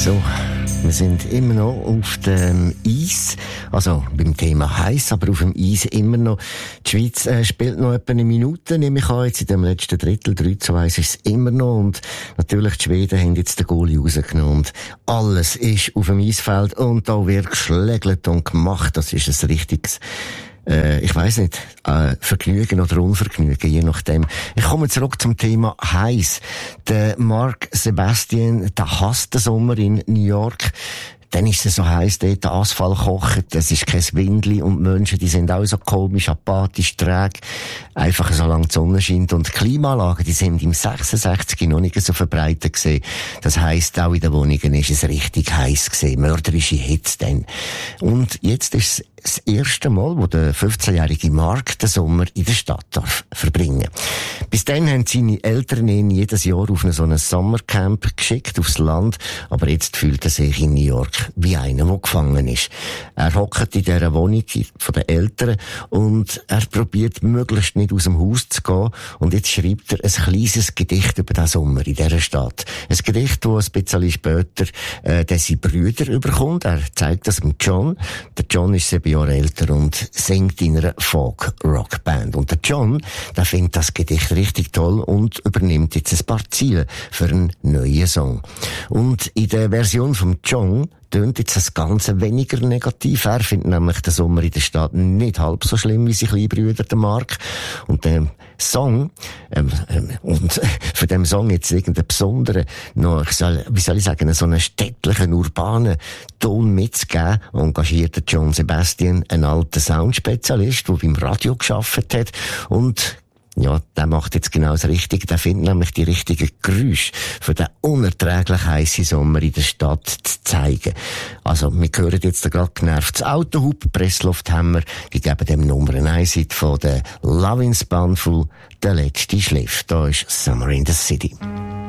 So, wir sind immer noch auf dem Eis, also beim Thema heiß, aber auf dem Eis immer noch. Die Schweiz spielt noch etwa eine Minute, nehme ich an, jetzt in dem letzten Drittel, 3:1 ist es immer noch, und natürlich die Schweden haben jetzt den Goalie rausgenommen und alles ist auf dem Eisfeld und da wird geschlägelt und gemacht, das ist ein richtiges ich weiss nicht, Vergnügen oder Unvergnügen, je nachdem. Ich komme zurück zum Thema heiß. Der Mark Sebastian, der hasst den Sommer in New York. Dann ist es so heiß, dort der Asphalt kocht, es ist kein Windli und die Menschen, die sind auch so komisch, apathisch, träge, einfach solange die Sonne scheint. Und die Klimaanlagen, die sind im 66 noch nicht so verbreitet gewesen. Das heisst, auch in den Wohnungen ist es richtig heiß gewesen, mörderische Hitze dann. Und jetzt ist es das erste Mal, wo der 15-jährige Mark den Sommer in der Stadt darf verbringen. Bis dann haben seine Eltern ihn jedes Jahr auf so ein Sommercamp geschickt aufs Land, aber jetzt fühlt er sich in New York wie einer, der gefangen ist. Er hockt in dieser Wohnung von den Eltern und er probiert möglichst nicht aus dem Haus zu gehen, und jetzt schreibt er ein kleines Gedicht über den Sommer in dieser Stadt. Ein Gedicht, das ein bisschen später seine Brüder überkommt. Er zeigt das dem John. Der John ist 7 Jahre älter und singt in einer Folk-Rock-Band. Und der John, der findet das Gedicht richtig toll und übernimmt jetzt ein paar Ziele für einen neuen Song. Und in der Version vom John tönt jetzt das Ganze weniger negativ. Er findet nämlich den Sommer in der Stadt nicht halb so schlimm wie sein kleiner Bruder, der Mark. Und der Song, und für den Song jetzt irgendeinen besonderen, noch, wie soll ich sagen, so einen städtlichen, urbanen Ton mitzugeben, engagiert der John Sebastian, einen alten Soundspezialist, der beim Radio gearbeitet hat, und ja, der macht jetzt genau das Richtige. Der findet nämlich die richtigen Geräusche für den unerträglich heissen Sommer in der Stadt zu zeigen. Also, wir hören jetzt gerade genervt das Autohub, Presslufthammer, die geben dem Nummer 1 von der Lovin' Spanful, der letzte Schliff. Da ist Summer in the City.